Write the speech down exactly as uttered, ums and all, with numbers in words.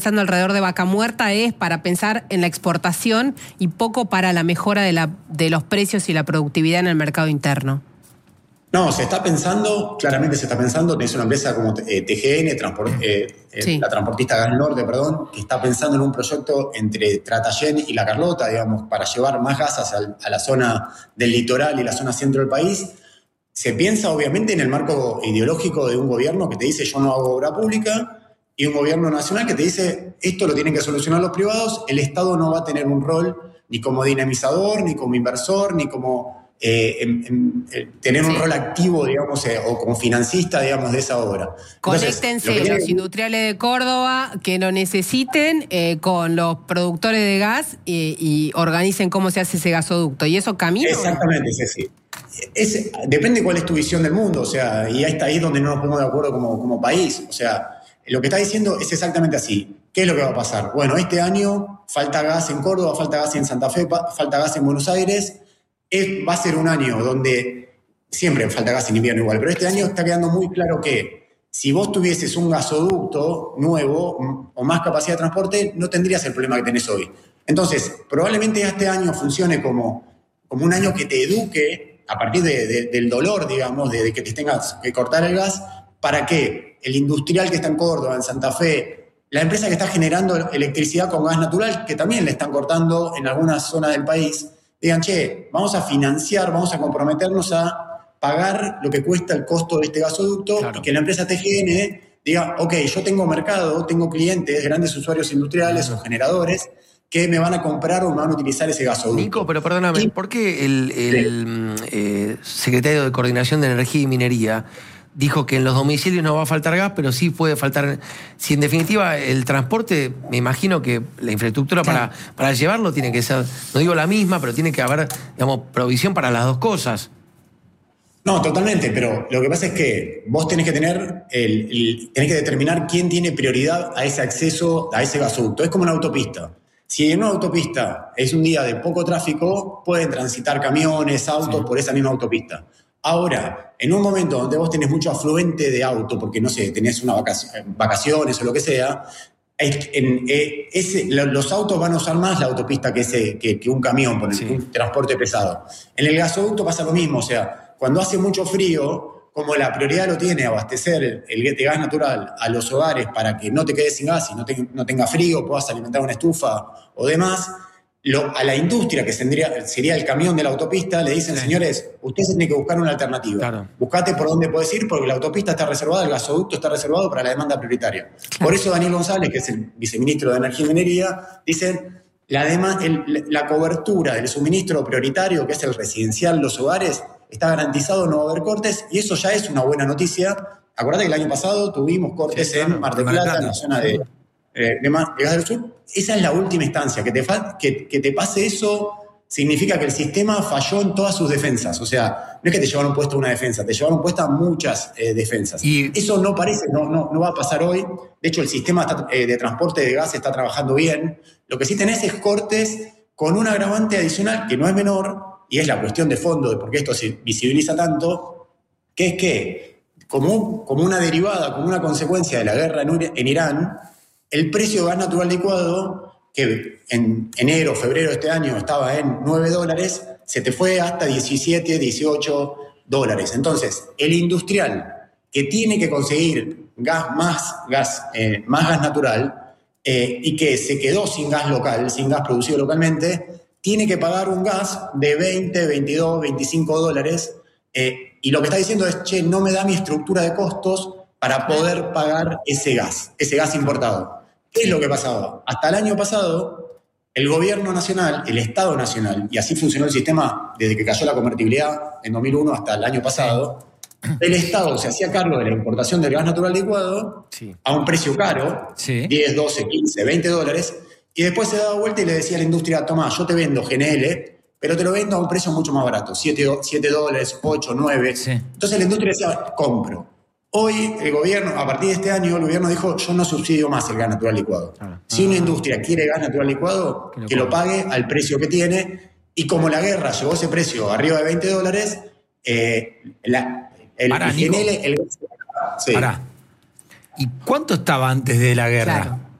pensando alrededor de Vaca Muerta es para pensar en la exportación y poco para la mejora de, la, de los precios y la productividad en el mercado interno? No, se está pensando, claramente se está pensando, tenés una empresa como eh, T G N, transport, eh, sí. la transportista Gas Norte, perdón, que está pensando en un proyecto entre Tratayén y La Carlota, digamos, para llevar más gas hacia a la zona del litoral y la zona centro del país. Se piensa, obviamente, en el marco ideológico de un gobierno que te dice yo no hago obra pública, y un gobierno nacional que te dice esto lo tienen que solucionar los privados, el Estado no va a tener un rol ni como dinamizador, ni como inversor, ni como eh, en, en, en, tener sí. un rol activo, digamos, eh, o como financista, digamos, de esa obra. Conéctense los tiene... industriales de Córdoba que lo necesiten eh, con los productores de gas y, y organicen cómo se hace ese gasoducto. ¿Y eso camina? Exactamente, sí, sí. Es, depende cuál es tu visión del mundo, o sea, y ahí está ahí donde no nos ponemos de acuerdo como, como país, o sea, lo que está diciendo es exactamente así. ¿Qué es lo que va a pasar? Bueno, este año falta gas en Córdoba, falta gas en Santa Fe, falta gas en Buenos Aires. Es, va a ser un año donde siempre falta gas en invierno igual, pero este año está quedando muy claro que si vos tuvieses un gasoducto nuevo o más capacidad de transporte, no tendrías el problema que tenés hoy. Entonces, probablemente este año funcione como, como un año que te eduque a partir de, de, del dolor, digamos, de, de que te tengas que cortar el gas. ¿Para qué? El industrial que está en Córdoba, en Santa Fe, la empresa que está generando electricidad con gas natural, que también le están cortando en algunas zonas del país, digan, che, vamos a financiar, vamos a comprometernos a pagar lo que cuesta el costo de este gasoducto, claro. Y que la empresa T G N diga, ok, yo tengo mercado, tengo clientes, grandes usuarios industriales uh-huh. o generadores, que me van a comprar o me van a utilizar ese gasoducto. Nico, pero perdóname, ¿por qué el, el sí. eh, secretario de Coordinación de Energía y Minería dijo que en los domicilios no va a faltar gas, pero sí puede faltar... Si en definitiva el transporte, me imagino que la infraestructura claro. para, para llevarlo tiene que ser, no digo la misma, pero tiene que haber, digamos, provisión para las dos cosas. No, totalmente, pero lo que pasa es que vos tenés que tener, el, el, tenés que determinar quién tiene prioridad a ese acceso, a ese gasoducto. Es como una autopista. Si en una autopista es un día de poco tráfico, pueden transitar camiones, autos sí. por esa misma autopista. Ahora, en un momento donde vos tenés mucho afluente de auto, porque no sé, tenés unas vacaciones, vacaciones o lo que sea, en, en, ese, los autos van a usar más la autopista que, ese, que, que un camión, por sí. un transporte pesado. En el gasoducto pasa lo mismo, o sea, cuando hace mucho frío, como la prioridad lo tiene abastecer el, el gas natural a los hogares para que no te quedes sin gas y no, te, no tenga frío, puedas alimentar una estufa o demás, Lo, a la industria, que tendría, sería el camión de la autopista, le dicen, sí. señores, usted se tiene que buscar una alternativa. Claro. Buscate por dónde podés ir, porque la autopista está reservada, el gasoducto está reservado para la demanda prioritaria. Claro. Por eso Daniel González, que es el viceministro de Energía y Minería, dice, la, dema, el, la cobertura del suministro prioritario, que es el residencial, los hogares, está garantizado, no va a haber cortes, y eso ya es una buena noticia. Acordate que el año pasado tuvimos cortes sí, claro, en Mar del Plata, Plata, en la zona de... Eh, de, de gas del sur, esa es la última instancia. Que te, fa- que, que te pase eso significa que el sistema falló en todas sus defensas. O sea, no es que te llevaron puesta una defensa, te llevaron puesta muchas eh, defensas. Y eso no parece, no, no, no va a pasar hoy. De hecho, el sistema está, eh, de transporte de gas está trabajando bien. Lo que sí tenés es cortes con un agravante adicional que no es menor, y es la cuestión de fondo de por qué esto se visibiliza tanto, que es que, como, como una derivada, como una consecuencia de la guerra en, en Irán, el precio de gas natural licuado, que en enero, febrero de este año estaba en nueve dólares, se te fue hasta diecisiete, dieciocho dólares. Entonces, el industrial que tiene que conseguir gas más gas, eh, más gas natural eh, y que se quedó sin gas local, sin gas producido localmente, tiene que pagar un gas de veinte, veintidós, veinticinco dólares. Eh, y lo que está diciendo es, che, no me da mi estructura de costos para poder pagar ese gas, ese gas importado. ¿Qué es lo que pasaba? Hasta el año pasado, el gobierno nacional, el Estado nacional, y así funcionó el sistema desde que cayó la convertibilidad en dos mil uno hasta el año pasado, el Estado se hacía cargo de la importación del gas natural licuado sí. a un precio caro, sí. diez, doce, quince, veinte dólares, y después se daba vuelta y le decía a la industria, tomá, yo te vendo G N L, pero te lo vendo a un precio mucho más barato, siete dólares, ocho, nueve. Sí. Entonces la industria decía, compro. Hoy el gobierno, a partir de este año, el gobierno dijo, yo no subsidio más el gas natural licuado. Ah, si una industria quiere gas natural licuado, que, que lo pague al precio que tiene, y como la guerra llevó ese precio arriba de veinte dólares, eh, la, el Pará, G N L... El, sí. Pará. ¿Y cuánto estaba antes de la guerra? Claro.